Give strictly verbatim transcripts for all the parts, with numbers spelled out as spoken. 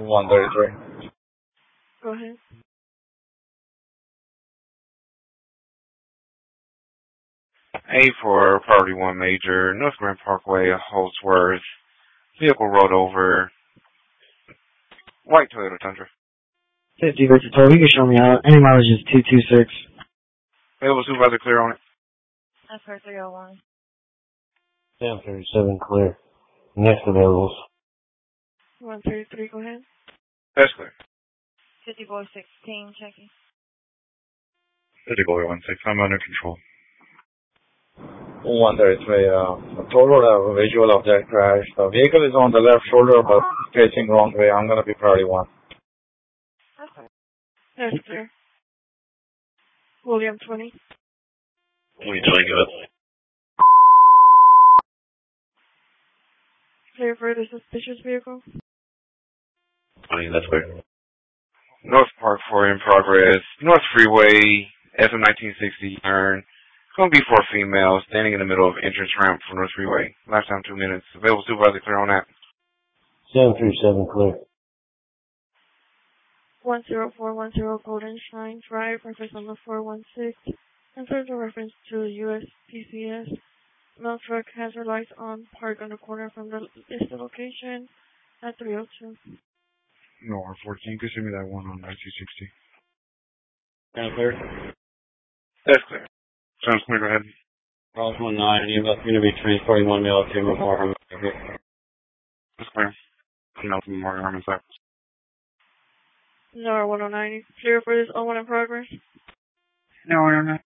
one thirty-three. Go ahead. A for Priority one Major, North Grand Parkway, Holdsworth. Vehicle rolled over. White Toyota Tundra. fifty Victor Toll, you can show me out. Any mileage is two two six. Available supervisor clear on it. That's for three oh one. Sam thirty-seven clear. Next available. one thirty-three, go ahead. That's clear. fifty-four sixteen, checking. fifty-four one six, I'm under control. one thirty-three, uh, total uh, visual of that crash. The vehicle is on the left shoulder but facing wrong way. I'm going to be priority one. Okay. That's clear. William twenty. William twenty, good. Clear for the suspicious vehicle. twenty, that's clear. North Park four in progress. North Freeway, S M nineteen sixty turn. Going to be four females standing in the middle of entrance ramp for North Freeway. Last time two minutes. Available supervisor clear on that. seven thirty-seven clear. one zero four one zero Golden Shrine Drive, reference number four one six. And further reference to U S P C S. Mail truck has her lights on, parked on the corner from the listed location at three oh two. No, R fourteen, could send me that one on I two sixty. Sound clear? That's clear. Sounds clear, go ahead. Cross one nine, and you're going to be transporting one male to Memorial Harmon. That's clear. No, from Memorial Harmon side. No, one oh nine. Clear for this oh one in progress. No, I don't know.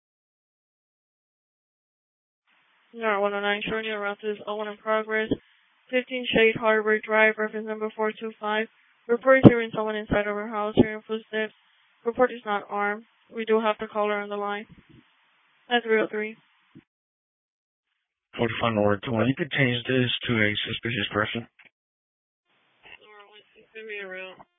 No, one oh nine, showing you around to this oh one in progress. fifteen Shade Harbor Drive, reference number four two five. Report is hearing someone inside of our house, hearing footsteps. Report is not armed. We do have the caller on the line. That's three oh three. forty-five North twenty, you could change this to a suspicious person. Alright, send me around.